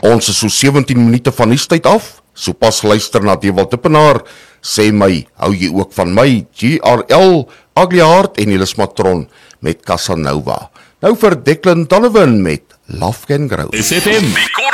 Ons is so 17 minute van die tyd af. So pas luister na Dewald Dippenaar. Sê my, hou jy ook van my? GRL, Ugly Heart en Elis Matron met Casanova. Nou vir Declan Donovan met Love Can Grow. SFM.